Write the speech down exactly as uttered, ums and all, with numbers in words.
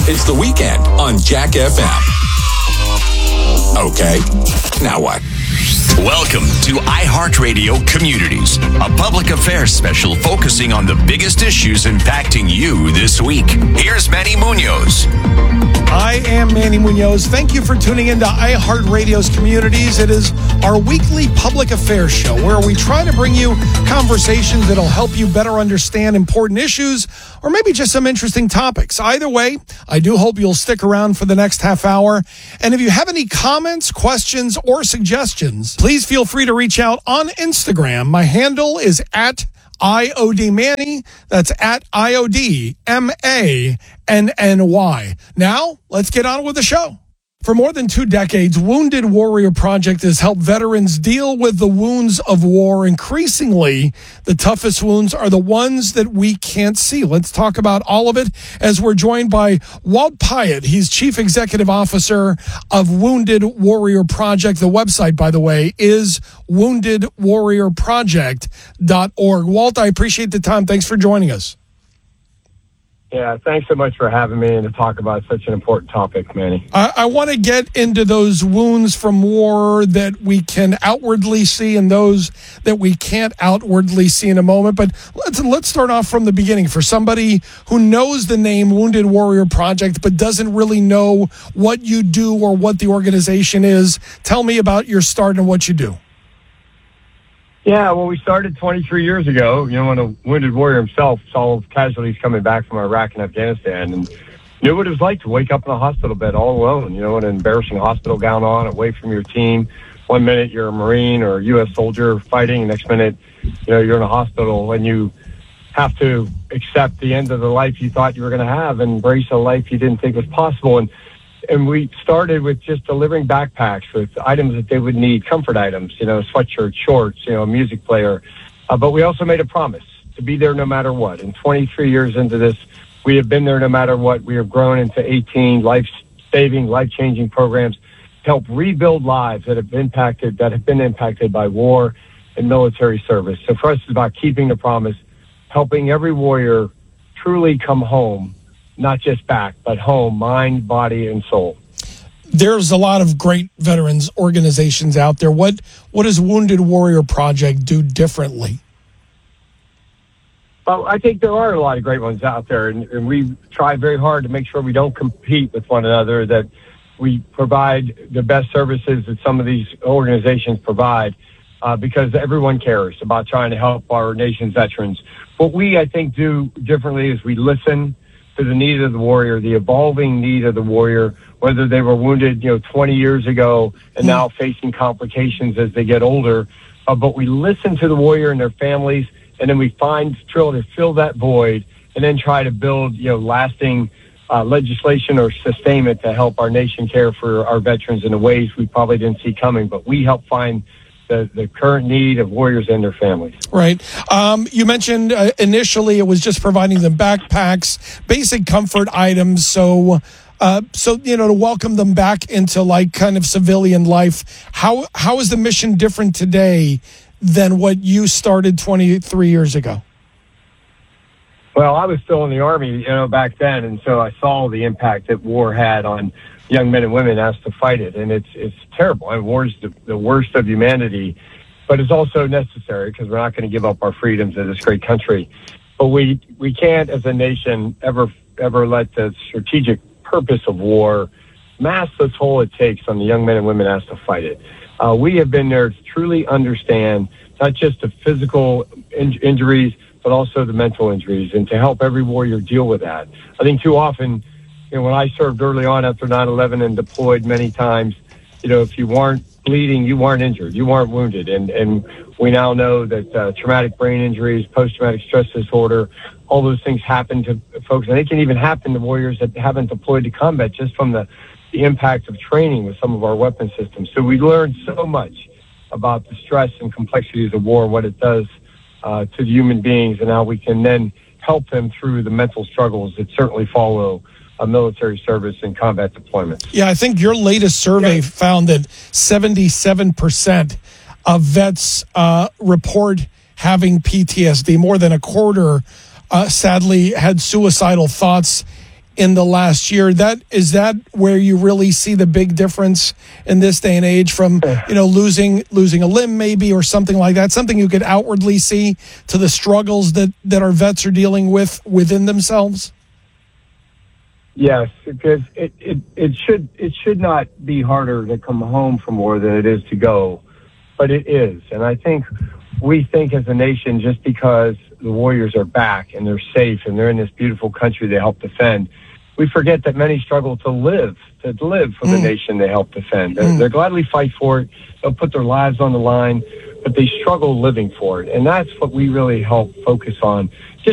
It's the weekend on Jack F M. Okay, now what? Welcome to iHeartRadio Communities, a public affairs special focusing on the biggest issues impacting you this week. Here's Manny Munoz. I am Manny Munoz. Thank you for tuning into iHeartRadio's Communities. It is our weekly public affairs show where we try to bring you conversations that'll help you better understand important issues or maybe just some interesting topics. Either way, I do hope you'll stick around for the next half hour. And if you have any comments, questions, or suggestions, please feel free to reach out on Instagram. My handle is at I O D Manny. That's at I O D M A N N Y. Now, let's get on with the show. For more than two decades, Wounded Warrior Project has helped veterans deal with the wounds of war. Increasingly, the toughest wounds are the ones that we can't see. Let's talk about all of it as we're joined by Walt Pyatt. He's Chief Executive Officer of Wounded Warrior Project. The website, by the way, is wounded warrior project dot org. Walt, I appreciate the time. Thanks for joining us. Yeah, thanks so much for having me and to talk about such an important topic, Manny. I, I want to get into those wounds from war that we can outwardly see and those that we can't outwardly see in a moment. But let's let's start off from the beginning. For somebody who knows the name Wounded Warrior Project but doesn't really know what you do or what the organization is, tell me about your start and what you do. Yeah, well, we started twenty-three years ago, you know, when a wounded warrior himself saw casualties coming back from Iraq and Afghanistan and knew what it was like to wake up in a hospital bed all alone, you know, an embarrassing hospital gown on, away from your team. One minute you're a Marine or a U S soldier fighting, next minute, you know, you're in a hospital and you have to accept the end of the life you thought you were going to have and embrace a life you didn't think was possible. And And we started with just delivering backpacks with items that they would need, comfort items, you know, sweatshirt, shorts, you know, a music player. Uh, but we also made a promise to be there no matter what. And twenty-three years into this, we have been there no matter what. We have grown into eighteen life-saving, life-changing programs to help rebuild lives that have impacted, that have been impacted by war and military service. So for us, it's about keeping the promise, helping every warrior truly come home. Not just back, but home, mind, body, and soul. There's a lot of great veterans organizations out there. What what does Wounded Warrior Project do differently? Well, I think there are a lot of great ones out there, and, and we try very hard to make sure we don't compete with one another, that we provide the best services that some of these organizations provide, uh, because everyone cares about trying to help our nation's veterans. What we, I think, do differently is we listen to the need of the warrior, the evolving need of the warrior, whether they were wounded, you know, twenty years ago and now facing complications as they get older. Uh, but we listen to the warrior and their families, and then we find, try to fill that void and then try to build, you know, lasting uh, legislation or sustainment to help our nation care for our veterans in the ways we probably didn't see coming. But we help find The, the current need of warriors and their families. Right. Um, you mentioned uh, initially it was just providing them backpacks, basic comfort items. So, uh, so you know, to welcome them back into like kind of civilian life. How how is the mission different today than what you started twenty-three years ago? Well, I was still in the Army, you know, back then, and so I saw the impact that war had on young men and women asked to fight it, and it's it's terrible. And war is the, the worst of humanity, but it's also necessary because we're not going to give up our freedoms in this great country. But we we can't, as a nation, ever ever let the strategic purpose of war mask the toll it takes on the young men and women asked to fight it. Uh, we have been there to truly understand not just the physical in- injuries, but also the mental injuries, and to help every warrior deal with that. I think too often, you know, when I served early on after nine eleven and deployed many times, you know, if you weren't bleeding, you weren't injured, you weren't wounded. And, and we now know that uh, traumatic brain injuries, post-traumatic stress disorder, all those things happen to folks. And they can even happen to warriors that haven't deployed to combat just from the, the impact of training with some of our weapon systems. So we learned so much about the stress and complexities of war, what it does uh, to the human beings, and how we can then help them through the mental struggles that certainly follow a military service and combat deployments. Yeah, I think your latest survey yeah. found that seventy-seven percent of vets uh, report having P T S D. More than a quarter, uh, sadly, had suicidal thoughts in the last year. That is that where you really see the big difference in this day and age from, you know, losing losing a limb maybe or something like that, something you could outwardly see to the struggles that, that our vets are dealing with within themselves? Yes, because it, it, it should it should not be harder to come home from war than it is to go, but it is. And I think we think as a nation, just because the warriors are back and they're safe and they're in this beautiful country they help defend, we forget that many struggle to live, to live for mm. the nation they help defend. Mm. They gladly fight for it. They'll put their lives on the line, but they struggle living for it. And that's what we really help focus on.